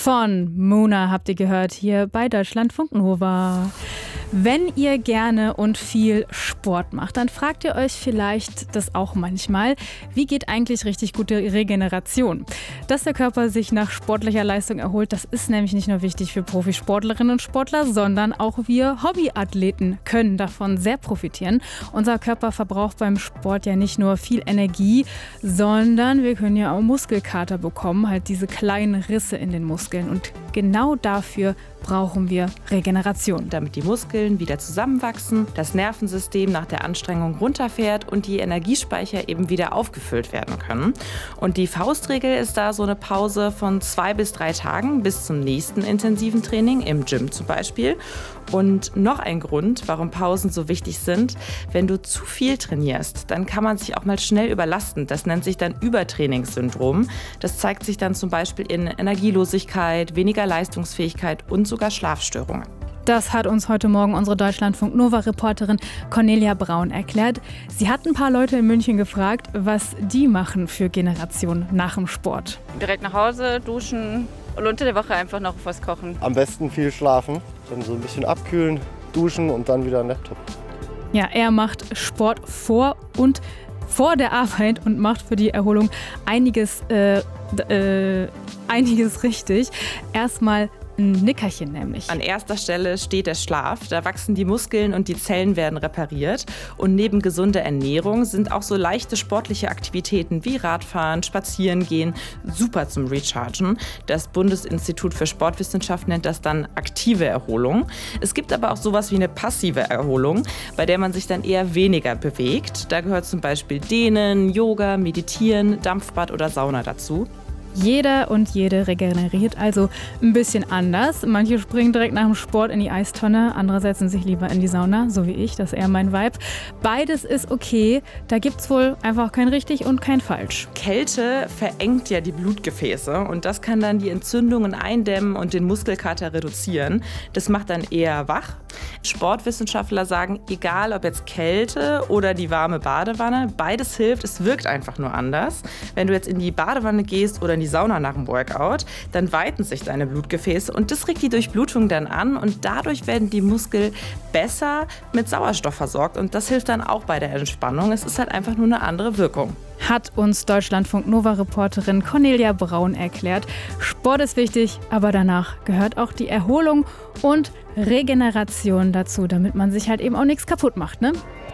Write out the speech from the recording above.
Von Muna habt ihr gehört hier bei Deutschlandfunk Nova. Wenn ihr gerne und viel Sport macht, dann fragt ihr euch vielleicht das auch manchmal, wie geht eigentlich richtig gute Regeneration? Dass der Körper sich nach sportlicher Leistung erholt, das ist nämlich nicht nur wichtig für Profisportlerinnen und Sportler, sondern auch wir Hobbyathleten können davon sehr profitieren. Unser Körper verbraucht beim Sport ja nicht nur viel Energie, sondern wir können ja auch Muskelkater bekommen, halt diese kleinen Risse in den Muskeln. Und genau dafür brauchen wir Regeneration. Damit die Muskeln wieder zusammenwachsen, das Nervensystem nach der Anstrengung runterfährt und die Energiespeicher eben wieder aufgefüllt werden können. Und die Faustregel ist da so eine Pause von 2 bis 3 Tagen bis zum nächsten intensiven Training, im Gym zum Beispiel. Und noch ein Grund, warum Pausen so wichtig sind: Wenn du zu viel trainierst, dann kann man sich auch mal schnell überlasten. Das nennt sich dann Übertrainingssyndrom. Das zeigt sich dann zum Beispiel in Energielosigkeit, weniger Leistungsfähigkeit und sogar Schlafstörungen. Das hat uns heute Morgen unsere Deutschlandfunk-Nova-Reporterin Cornelia Braun erklärt. Sie hat ein paar Leute in München gefragt, was die machen für Generation nach dem Sport. Direkt nach Hause, duschen und unter der Woche einfach noch was kochen. Am besten viel schlafen, dann so ein bisschen abkühlen, duschen und dann wieder ein Laptop. Ja, er macht Sport vor der Arbeit und macht für die Erholung einiges richtig. Erstmal ein Nickerchen nämlich. An erster Stelle steht der Schlaf. Da wachsen die Muskeln und die Zellen werden repariert. Und neben gesunder Ernährung sind auch so leichte sportliche Aktivitäten wie Radfahren, Spazierengehen super zum Rechargen. Das Bundesinstitut für Sportwissenschaft nennt das dann aktive Erholung. Es gibt aber auch sowas wie eine passive Erholung, bei der man sich dann eher weniger bewegt. Da gehört zum Beispiel Dehnen, Yoga, Meditieren, Dampfbad oder Sauna dazu. Jeder und jede regeneriert also ein bisschen anders. Manche springen direkt nach dem Sport in die Eistonne, andere setzen sich lieber in die Sauna, so wie ich, das ist eher mein Vibe. Beides ist okay, da gibt's wohl einfach kein richtig und kein falsch. Kälte verengt ja die Blutgefäße und das kann dann die Entzündungen eindämmen und den Muskelkater reduzieren. Das macht dann eher wach. Sportwissenschaftler sagen, egal ob jetzt Kälte oder die warme Badewanne, beides hilft, es wirkt einfach nur anders. Wenn du jetzt in die Badewanne gehst oder in die Sauna nach dem Workout, dann weiten sich deine Blutgefäße und das regt die Durchblutung dann an und dadurch werden die Muskeln besser mit Sauerstoff versorgt und das hilft dann auch bei der Entspannung. Es ist halt einfach nur eine andere Wirkung. Hat uns Deutschlandfunk-Nova-Reporterin Cornelia Braun erklärt. Sport ist wichtig, aber danach gehört auch die Erholung und Regeneration dazu, damit man sich halt eben auch nichts kaputt macht, ne?